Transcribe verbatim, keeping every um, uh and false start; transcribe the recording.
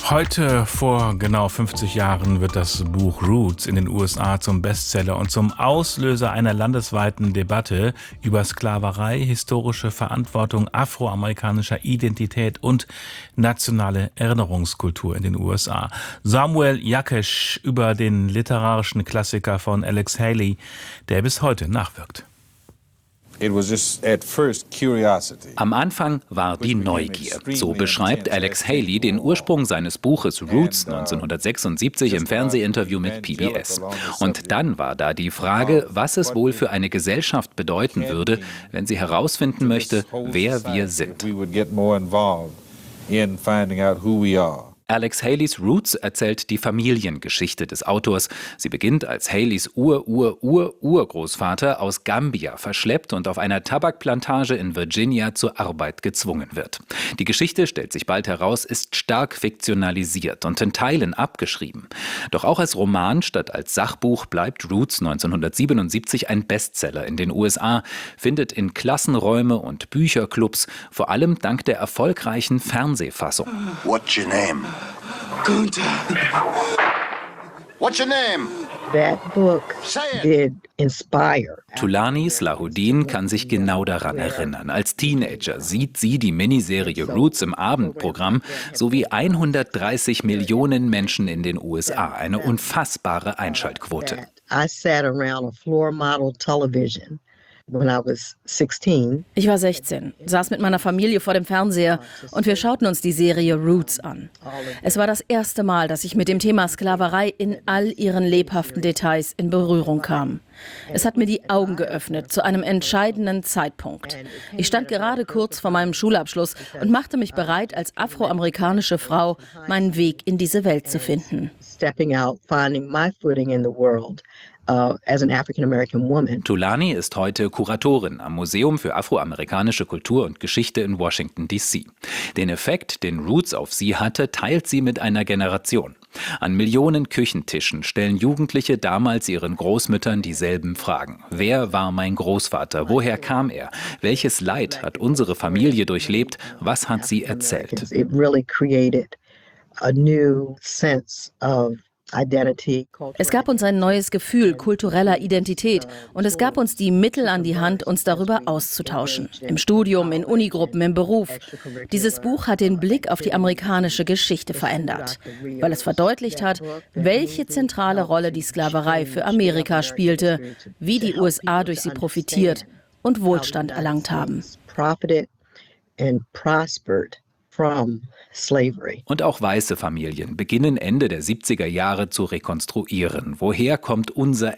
Heute, vor genau fünfzig Jahren, wird das Buch Roots in den U S A zum Bestseller und zum Auslöser einer landesweiten Debatte über Sklaverei, historische Verantwortung, afroamerikanischer Identität und nationale Erinnerungskultur in den U S A. Samuel Yakesh über den literarischen Klassiker von Alex Haley, der bis heute nachwirkt. Am Anfang war die Neugier. So beschreibt Alex Haley den Ursprung seines Buches Roots neunzehnhundertsechsundsiebzig im Fernsehinterview mit P B S. Und dann war da die Frage, was es wohl für eine Gesellschaft bedeuten würde, wenn sie herausfinden möchte, wer wir sind. Alex Haleys Roots erzählt die Familiengeschichte des Autors. Sie beginnt, als Haleys Ur-Ur-Ur-Urgroßvater aus Gambia verschleppt und auf einer Tabakplantage in Virginia zur Arbeit gezwungen wird. Die Geschichte, stellt sich bald heraus, ist stark fiktionalisiert und in Teilen abgeschrieben. Doch auch als Roman statt als Sachbuch bleibt Roots neunzehnhundertsiebenundsiebzig ein Bestseller in den U S A, findet in Klassenräume und Bücherclubs, vor allem dank der erfolgreichen Fernsehfassung. What's your name? Gunther. What's your name? That book did inspire. Thulani Slahuddin kann sich genau daran erinnern. Als Teenager sieht sie die Miniserie Roots im Abendprogramm sowie hundertdreißig Millionen Menschen in den U S A. Eine unfassbare Einschaltquote. I sat around a floor model television. Ich war sechzehn, saß mit meiner Familie vor dem Fernseher und wir schauten uns die Serie Roots an. Es war das erste Mal, dass ich mit dem Thema Sklaverei in all ihren lebhaften Details in Berührung kam. Es hat mir die Augen geöffnet zu einem entscheidenden Zeitpunkt. Ich stand gerade kurz vor meinem Schulabschluss und machte mich bereit, als afroamerikanische Frau meinen Weg in diese Welt zu finden. Stepping out, finding my footing in the world. Uh, as an African-American woman. Thulani ist heute Kuratorin am Museum für afroamerikanische Kultur und Geschichte in Washington D C. Den Effekt, den Roots auf sie hatte, teilt sie mit einer Generation. An Millionen Küchentischen stellen Jugendliche damals ihren Großmüttern dieselben Fragen. Wer war mein Großvater? Woher kam er? Welches Leid hat unsere Familie durchlebt? Was hat sie erzählt? It really created a new sense of Es gab uns ein neues Gefühl kultureller Identität und es gab uns die Mittel an die Hand, uns darüber auszutauschen. Im Studium, in Unigruppen, im Beruf. Dieses Buch hat den Blick auf die amerikanische Geschichte verändert, weil es verdeutlicht hat, welche zentrale Rolle die Sklaverei für Amerika spielte, wie die U S A durch sie profitiert und Wohlstand erlangt haben. Und auch weiße Familien beginnen Ende der siebziger Jahre zu rekonstruieren. Woher kommt unser